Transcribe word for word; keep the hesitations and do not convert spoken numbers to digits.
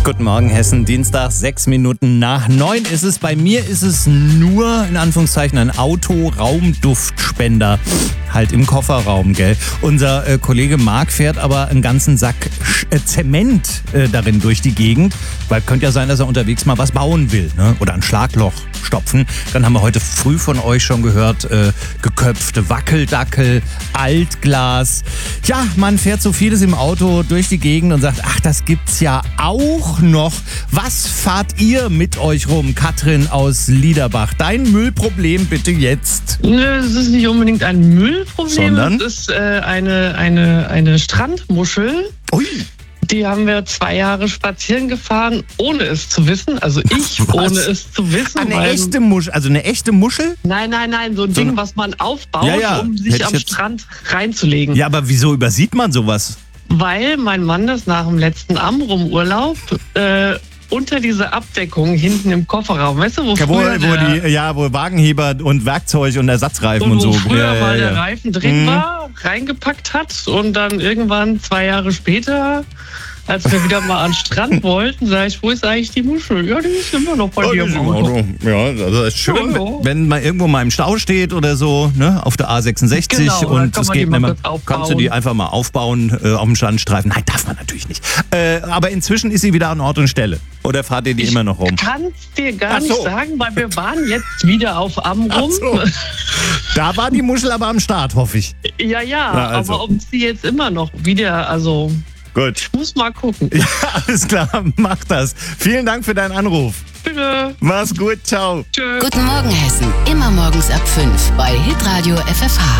Guten Morgen, Hessen. Dienstag, sechs Minuten nach neun ist es. Bei mir ist es nur, in Anführungszeichen, ein Auto-Raumduftspender. Halt im Kofferraum, gell? Unser äh, Kollege Marc fährt aber einen ganzen Sack Sch- äh, Zement äh, darin durch die Gegend. Weil könnte ja sein, dass er unterwegs mal was bauen will, ne? Oder ein Schlagloch stopfen. Dann haben wir heute früh von euch schon gehört, äh, geköpfte Wackeldackel, Altglas. Ja, man fährt so vieles im Auto durch die Gegend und sagt, ach, das gibt's ja auch noch. Was fahrt ihr mit euch rum? Katrin aus Liederbach, dein Müllproblem bitte jetzt. Nö, es ist nicht unbedingt ein Müllproblem, Sondern? es ist äh, eine, eine, eine Strandmuschel. Ui. Die haben wir zwei Jahre spazieren gefahren, ohne es zu wissen. Also ich, Was? ohne es zu wissen. Eine weil, echte Muschel, also eine echte Muschel? Nein, nein, nein, so ein So Ding, eine- was man aufbaut, Ja, ja, um hätte sich ich am jetzt- Strand reinzulegen. Ja, aber wieso übersieht man sowas? Weil mein Mann das nach dem letzten Amrum-Urlaub äh, unter dieser Abdeckung hinten im Kofferraum, weißt du, wo Ja, wo, früher, wo der, die, ja, wo Wagenheber und Werkzeug und Ersatzreifen und, und wo so. früher Ja, ja, mal ja. der Reifen drin Mhm. war, reingepackt hat und dann irgendwann zwei Jahre später, als wir wieder mal an den Strand wollten, sag ich, wo ist eigentlich die Muschel? Ja, die ist immer noch bei Oh, dir das im ist im Auto. Auto. Ja, also das ist schön, Ja, ja. wenn- wenn man irgendwo mal im Stau steht oder so, ne, auf der A sechsundsechzig Genau, dann und kann es man die geht mal nicht mehr, kurz aufbauen. kannst du die einfach mal aufbauen äh, auf dem Standstreifen. Nein, darf man natürlich nicht. Äh, aber inzwischen ist sie wieder an Ort und Stelle. Oder fahrt ihr die immer noch rum? Ich kann es dir gar Ach so. nicht sagen, weil wir waren jetzt wieder auf Amrum. Ach so. Da war die Muschel aber am Start, hoffe ich. Ja, ja, Na, also. aber ob sie jetzt immer noch wieder, also Gut. ich muss mal gucken. Ja, alles klar, mach das. Vielen Dank für deinen Anruf. Bitte. Mach's gut, ciao. Tschö. Guten Morgen, Hessen. Immer morgens ab fünf bei Hitradio F F H.